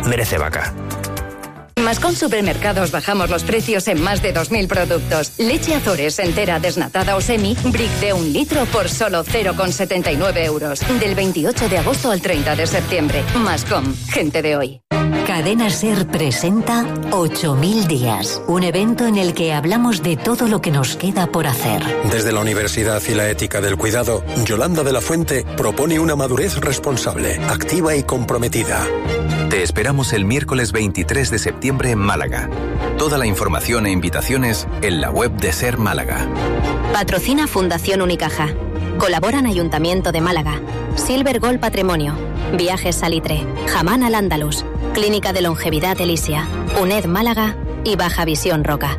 merece Vaca. Mascom Supermercados bajamos los precios en más de 2.000 productos. Leche Azores entera, desnatada o semi, Brick de 1 litro por solo 0,79 euros. Del 28 de agosto al 30 de septiembre. Mascom, gente de hoy. Cadena SER presenta 8000 días, un evento en el que hablamos de todo lo que nos queda por hacer. Desde la Universidad y la Ética del Cuidado, Yolanda de la Fuente propone una madurez responsable, activa y comprometida. Te esperamos el miércoles 23 de septiembre en Málaga. Toda la información e invitaciones en la web de SER Málaga. Patrocina Fundación Unicaja. Colaboran Ayuntamiento de Málaga, Silver Gold Patrimonio, Viajes Salitre, Jamán Al Andalus, Clínica de Longevidad Elisia, UNED Málaga y Baja Visión Roca.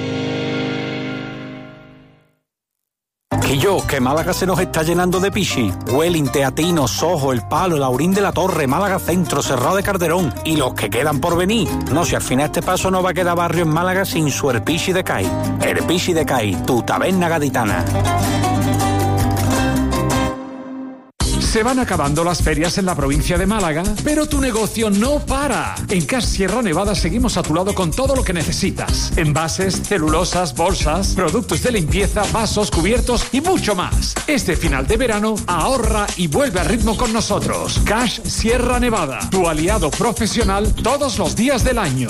Que Málaga se nos está llenando de pichi. Welling, Teatino, Sojo, El Palo, El Aurín de la Torre, Málaga Centro, Cerrado de Calderón y los que quedan por venir. No, si al final este paso no va a quedar barrio en Málaga sin su Erpichi de Cai. Erpichi de Cai, tu taberna gaditana. Se van acabando las ferias en la provincia de Málaga, pero tu negocio no para. En Cash Sierra Nevada seguimos a tu lado con todo lo que necesitas. Envases, celulosas, bolsas, productos de limpieza, vasos, cubiertos y mucho más. Este final de verano, ahorra y vuelve a ritmo con nosotros. Cash Sierra Nevada, tu aliado profesional todos los días del año.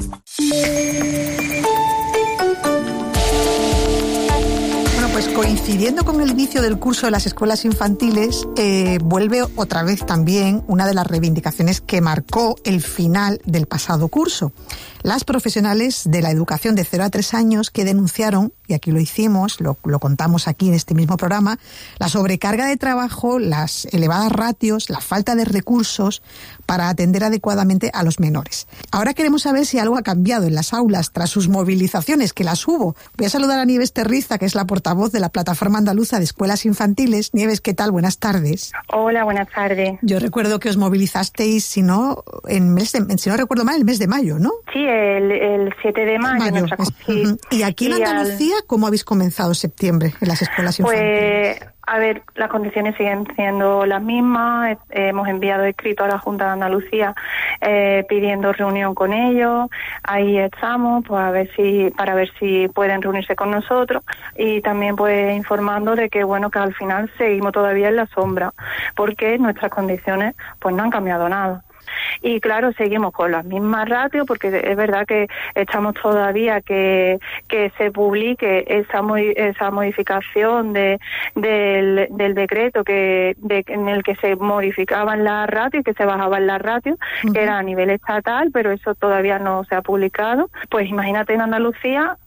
Pues coincidiendo con el inicio del curso de las escuelas infantiles, vuelve otra vez también una de las reivindicaciones que marcó el final del pasado curso. Las profesionales de la educación de 0 a 3 años que denunciaron, y aquí lo hicimos, lo contamos aquí en este mismo programa, la sobrecarga de trabajo, las elevadas ratios, la falta de recursos para atender adecuadamente a los menores. Ahora queremos saber si algo ha cambiado en las aulas tras sus movilizaciones, que las hubo. Voy a saludar a Nieves Terriza, que es la portavoz de la Plataforma Andaluza de Escuelas Infantiles. Nieves, ¿qué tal? Buenas tardes. Hola, buenas tardes. Yo recuerdo que os movilizasteis, si no recuerdo mal, el mes de mayo, ¿no? Sí, el 7 de mayo. ¿Y aquí en Andalucía cómo habéis comenzado septiembre en las escuelas infantiles? Pues, a ver, las condiciones siguen siendo las mismas. Hemos enviado escrito a la Junta de Andalucía pidiendo reunión con ellos. Ahí estamos, pues para ver si pueden reunirse con nosotros, y también pues informando de que bueno, que al final seguimos todavía en la sombra, porque nuestras condiciones pues no han cambiado nada. Y claro, seguimos con las mismas ratios, porque es verdad que estamos todavía que se publique esa modificación del decreto en el que se modificaban las ratios, que se bajaban las ratios, que era a nivel estatal, pero eso todavía no se ha publicado. Pues imagínate, en Andalucía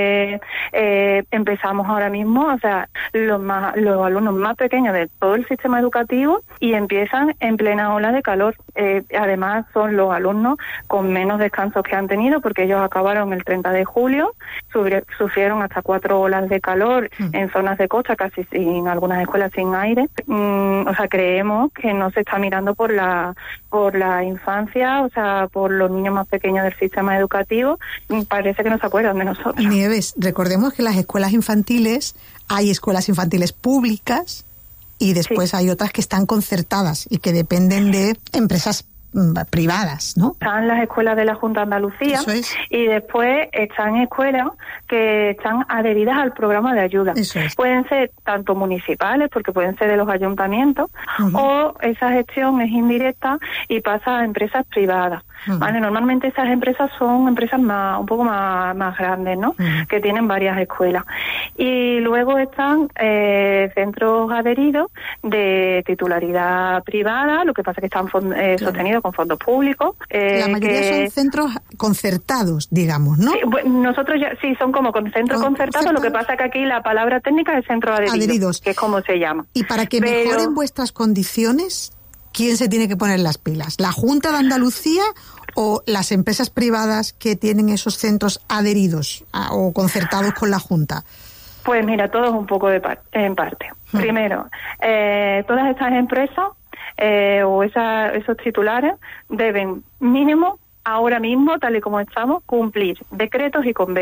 empezamos ahora mismo, o sea, los alumnos más pequeños de todo el sistema educativo, y empiezan en plena ola de calor. Además, son los alumnos con menos descansos que han tenido, porque ellos acabaron el 30 de julio, sufrieron hasta 4 olas de calor en zonas de costa, casi sin algunas escuelas sin aire. O sea, creemos que no se está mirando por la infancia, o sea, por los niños más pequeños del sistema educativo. Parece que no se acuerdan de nosotros. Nieves, recordemos que las escuelas infantiles, hay escuelas infantiles públicas, y después hay otras que están concertadas y que dependen de empresas privadas, ¿no? Están las escuelas de la Junta de Andalucía. Eso es. Y después están escuelas que están adheridas al programa de ayuda. Eso es. Pueden ser tanto municipales, porque pueden ser de los ayuntamientos, o esa gestión es indirecta y pasa a empresas privadas. ¿Vale? Normalmente esas empresas son empresas un poco más grandes, ¿no? Que tienen varias escuelas. Y luego están centros adheridos de titularidad privada, lo que pasa es que están sostenidos con fondos públicos. La mayoría son centros concertados, digamos, ¿no? Sí, nosotros son como centros concertados, lo que pasa es que aquí la palabra técnica es centros adheridos, que es como se llama. Y para que mejoren vuestras condiciones, ¿quién se tiene que poner las pilas? ¿La Junta de Andalucía o las empresas privadas que tienen esos centros adheridos o concertados con la Junta? Pues mira, todo es un poco en parte. Primero, todas estas empresas o esos titulares deben mínimo, ahora mismo, tal y como estamos, cumplir decretos y convenios.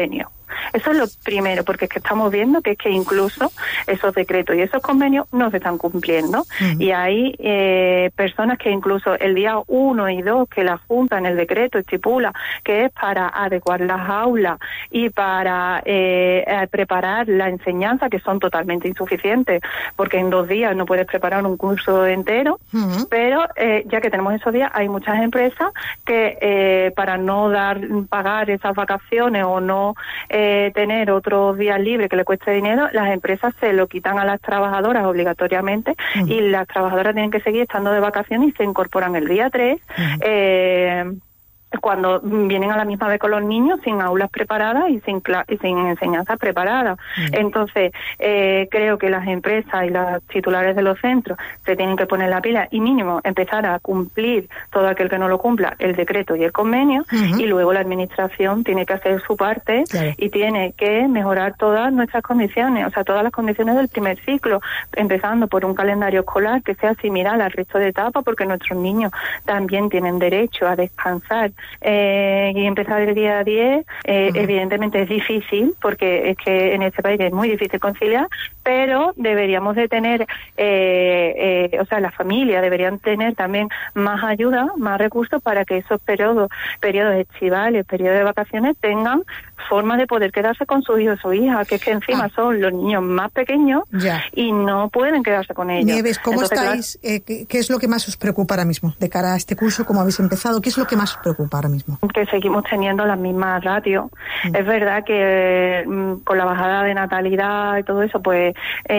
Eso es lo primero, porque es que estamos viendo que es que incluso esos decretos y esos convenios no se están cumpliendo. Y hay personas que incluso el día 1 y 2 que la Junta en el decreto estipula que es para adecuar las aulas y para preparar la enseñanza, que son totalmente insuficientes, porque en 2 días no puedes preparar un curso entero, pero ya que tenemos esos días, hay muchas empresas que para no pagar esas vacaciones o no tener otros días libres que le cueste dinero, las empresas se lo quitan a las trabajadoras obligatoriamente y las trabajadoras tienen que seguir estando de vacaciones y se incorporan el día 3 cuando vienen a la misma vez con los niños sin aulas preparadas y sin enseñanza preparada. Entonces, creo que las empresas y los titulares de los centros se tienen que poner la pila y mínimo empezar a cumplir todo aquel que no lo cumpla, el decreto y el convenio, y luego la administración tiene que hacer su parte y tiene que mejorar todas nuestras condiciones, o sea, todas las condiciones del primer ciclo, empezando por un calendario escolar que sea similar al resto de etapas, porque nuestros niños también tienen derecho a descansar y empezar el día 10, evidentemente es difícil, porque es que en este país es muy difícil conciliar, pero deberíamos de tener, o sea, las familias deberían tener también más ayuda, más recursos para que esos periodos estivales, periodos de vacaciones tengan forma de poder quedarse con sus hijos o hijas, que es que encima son los niños más pequeños y no pueden quedarse con ellos. Nieves, ¿cómo estáis? ¿Qué es lo que más os preocupa ahora mismo de cara a este curso? ¿Cómo habéis empezado? ¿Qué es lo que más os preocupa ahora mismo? Que seguimos teniendo las mismas ratios. Es verdad que con la bajada de natalidad y todo eso, pues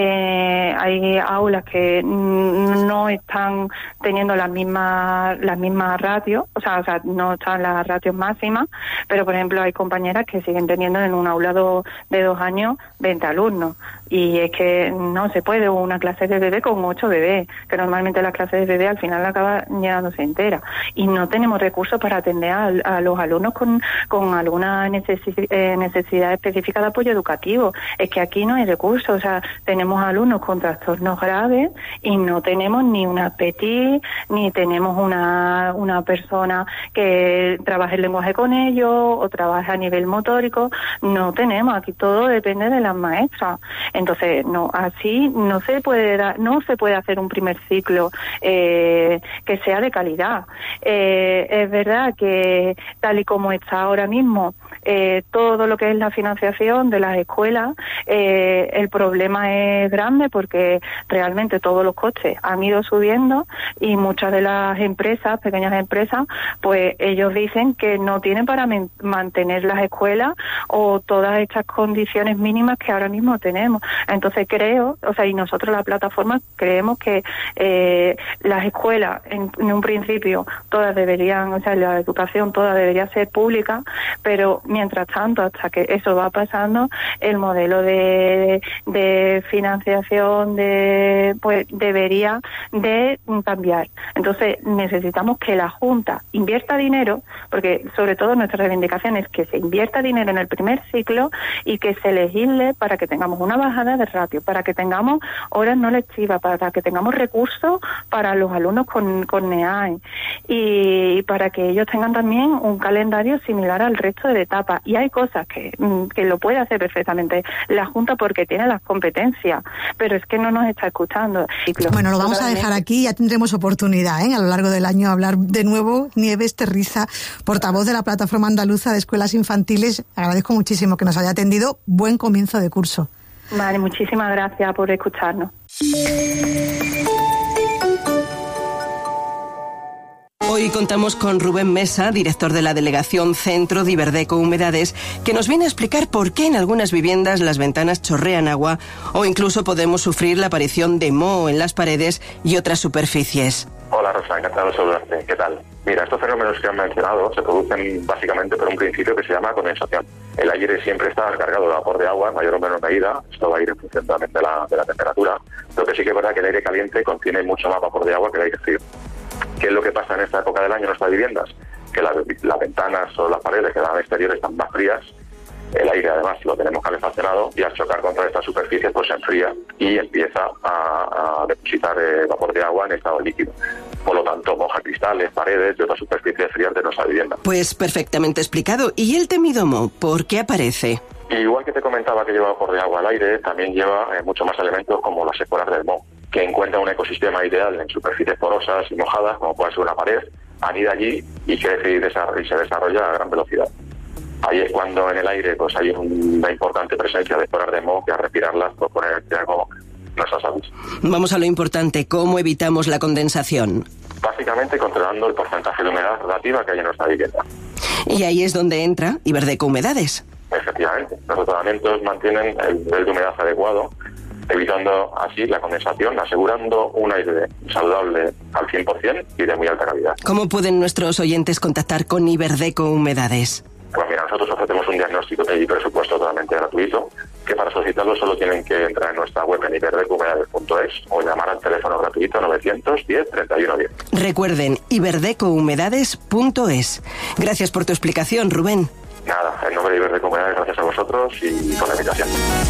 hay aulas que no están teniendo las mismas ratios, o sea, no están las ratios máximas, pero por ejemplo hay compañeras que siguen teniendo en un aula de 2 años 20 alumnos. Y es que no se puede una clase de bebé con 8 bebés, que normalmente la clase de bebé al final acaba llenándose entera. Y no tenemos recursos para atender a los alumnos con alguna necesidad específica de apoyo educativo. Es que aquí no hay recursos, o sea, tenemos alumnos con trastornos graves y no tenemos ni una PETI, ni tenemos una persona que trabaje el lenguaje con ellos o trabaje a nivel motórico. No tenemos, aquí todo depende de las maestras. Entonces, no, así no se puede hacer un primer ciclo que sea de calidad. Es verdad que tal y como está ahora mismo todo lo que es la financiación de las escuelas, el problema es grande porque realmente todos los costes han ido subiendo y muchas de las empresas, pequeñas empresas, pues ellos dicen que no tienen para mantener las escuelas o todas estas condiciones mínimas que ahora mismo tenemos. Entonces creo, o sea, y nosotros la plataforma creemos que las escuelas en un principio todas deberían, o sea, la educación toda debería ser pública, pero mientras tanto, hasta que eso va pasando, el modelo de financiación pues debería de cambiar. Entonces necesitamos que la Junta invierta dinero, porque sobre todo nuestra reivindicación es que se invierta dinero en el primer ciclo y que se legisle para que tengamos una bajada de ratio, para que tengamos horas no lectivas, para que tengamos recursos para los alumnos con NEAE y para que ellos tengan también un calendario similar al resto de etapas. Y hay cosas que lo puede hacer perfectamente la Junta porque tiene las competencias, pero es que no nos está escuchando. Bueno, lo vamos a dejar aquí, ya tendremos oportunidad a lo largo del año hablar de nuevo. Nieves Terriza, portavoz de la Plataforma Andaluza de Escuelas Infantiles, agradezco muchísimo que nos haya atendido. Buen comienzo de curso. Vale, muchísimas gracias por escucharnos. Hoy contamos con Rubén Mesa, director de la Delegación Centro de Iberdeco Humedades, que nos viene a explicar por qué en algunas viviendas las ventanas chorrean agua o incluso podemos sufrir la aparición de moho en las paredes y otras superficies. Hola Rosa, encantado de saludarte. ¿Qué tal? Mira, estos fenómenos que han mencionado se producen básicamente por un principio que se llama condensación. El aire siempre está cargado de vapor de agua en mayor o menor medida. Esto va a ir en función también de la temperatura. Lo que sí que es verdad que el aire caliente contiene mucho más vapor de agua que el aire frío. ¿Qué es lo que pasa en esta época del año en nuestras viviendas? Que las ventanas o las paredes que dan al exterior están más frías, el aire además lo tenemos calefaccionado y al chocar contra estas superficies pues se enfría y empieza a depositar vapor de agua en estado líquido. Por lo tanto, moja cristales, paredes y otras superficies frías de nuestra vivienda. Pues perfectamente explicado. ¿Y el temido moho, por qué aparece? Y igual que te comentaba que lleva vapor de agua al aire, también lleva mucho más elementos como las esporas del moho, que encuentra un ecosistema ideal en superficies porosas y mojadas, como puede ser una pared, anida allí y crece y se desarrolla a gran velocidad. Ahí es cuando en el aire pues hay una importante presencia de esporas de moho que al respirarlas pues ponen en riesgo nuestra salud. Vamos a lo importante, ¿cómo evitamos la condensación? Básicamente controlando el porcentaje de humedad relativa que hay en nuestra vivienda. Y ahí es donde entra Iberdeco Humedades. Efectivamente, los tratamientos mantienen el nivel de humedad adecuado, evitando así la condensación, asegurando un aire saludable al 100% y de muy alta calidad. ¿Cómo pueden nuestros oyentes contactar con Iberdeco Humedades? Pues mira, nosotros ofrecemos un diagnóstico y presupuesto totalmente gratuito, que para solicitarlo solo tienen que entrar en nuestra web en iberdecouhumedades.es o llamar al teléfono gratuito 910 31 10. Recuerden, iberdecouhumedades.es. Gracias por tu explicación, Rubén. Nada, en nombre de Iberdeco Humedades, gracias a vosotros y por la invitación.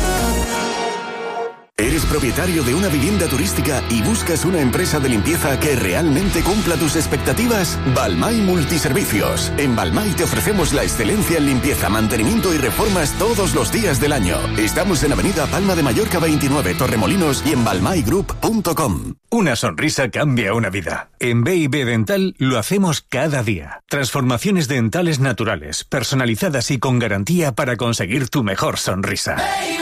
¿Eres propietario de una vivienda turística y buscas una empresa de limpieza que realmente cumpla tus expectativas? Balmay Multiservicios. En Balmay te ofrecemos la excelencia en limpieza, mantenimiento y reformas todos los días del año. Estamos en Avenida Palma de Mallorca 29, Torremolinos y en balmaygroup.com. Una sonrisa cambia una vida. En B&B Dental lo hacemos cada día. Transformaciones dentales naturales, personalizadas y con garantía para conseguir tu mejor sonrisa.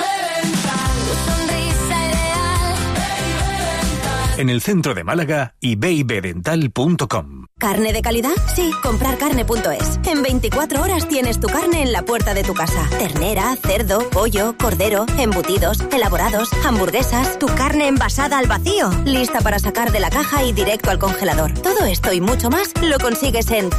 En el centro de Málaga y bibdental.com. ¿Carne de calidad? Sí, comprarcarne.es. En 24 horas tienes tu carne en la puerta de tu casa. Ternera, cerdo, pollo, cordero, embutidos, elaborados, hamburguesas, tu carne envasada al vacío, lista para sacar de la caja y directo al congelador. Todo esto y mucho más lo consigues en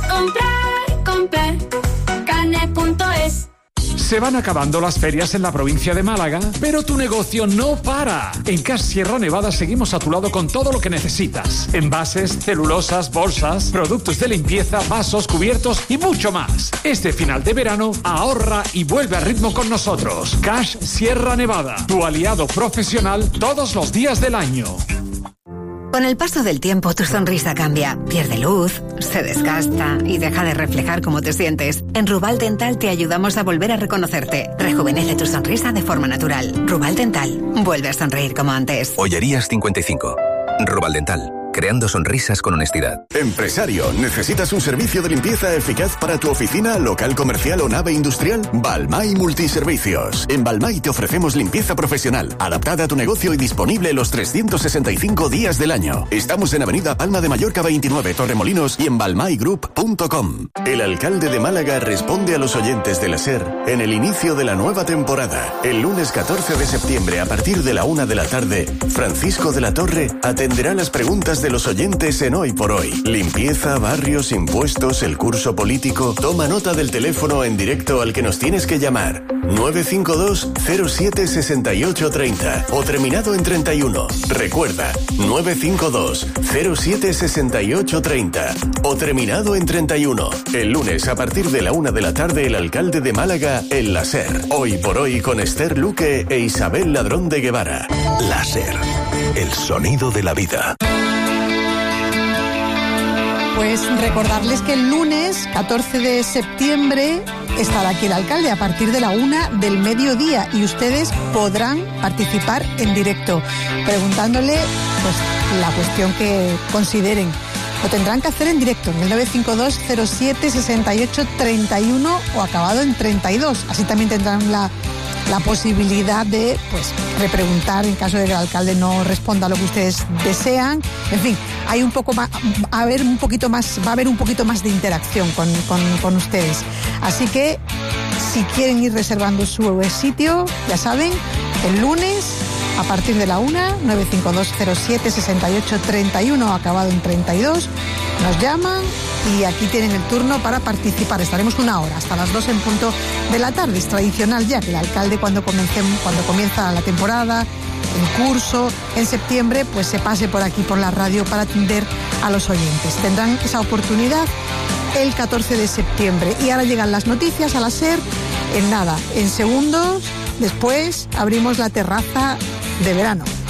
comprarcarne.es. Se van acabando las ferias en la provincia de Málaga, pero tu negocio no para. En Cash Sierra Nevada seguimos a tu lado con todo lo que necesitas. Envases, celulosas, bolsas, productos de limpieza, vasos, cubiertos y mucho más. Este final de verano, ahorra y vuelve a ritmo con nosotros. Cash Sierra Nevada, tu aliado profesional todos los días del año. Con el paso del tiempo, tu sonrisa cambia, pierde luz, se desgasta y deja de reflejar cómo te sientes. En Rubal Dental te ayudamos a volver a reconocerte. Rejuvenece tu sonrisa de forma natural. Rubal Dental, vuelve a sonreír como antes. Ollerías 55. Rubal Dental. Creando sonrisas con honestidad. Empresario, ¿necesitas un servicio de limpieza eficaz para tu oficina, local comercial o nave industrial? Balmay Multiservicios. En Balmay te ofrecemos limpieza profesional, adaptada a tu negocio y disponible los 365 días del año. Estamos en Avenida Palma de Mallorca 29, Torremolinos y en balmaygroup.com. El alcalde de Málaga responde a los oyentes de la SER en el inicio de la nueva temporada. El lunes 14 de septiembre, a partir de la 1 de la tarde, Francisco de la Torre atenderá las preguntas de los oyentes en Hoy por Hoy. Limpieza, barrios, impuestos, el curso político. Toma nota del teléfono en directo al que nos tienes que llamar. 952 07 68 30 o terminado en 31. Recuerda, 952 07 68 30 o terminado en 31. El lunes a partir de la 1 de la tarde, el alcalde de Málaga en la SER. Hoy por Hoy con Esther Luque e Isabel Ladrón de Guevara. La SER, el sonido de la vida. Pues recordarles que el lunes 14 de septiembre estará aquí el alcalde a partir de la 1 del mediodía y ustedes podrán participar en directo preguntándole pues la cuestión que consideren. Lo tendrán que hacer en directo en el 952 07 68 31 o acabado en 32. Así también tendrán la posibilidad de pues repreguntar en caso de que el alcalde no responda a lo que ustedes desean. En fin, hay un poco más, va a haber un poquito más de interacción con ustedes. Así que si quieren ir reservando su sitio, ya saben, el lunes a partir de la 1, 952 07 68 31 acabado en 32, nos llaman y aquí tienen el turno para participar. Estaremos una hora, hasta las 2 en punto de la tarde. Es tradicional ya que el alcalde cuando comienza la temporada, el curso, en septiembre, pues se pase por aquí, por la radio, para atender a los oyentes. Tendrán esa oportunidad el 14 de septiembre. Y ahora llegan las noticias a la SER en nada, en segundos. Después abrimos la terraza de verano.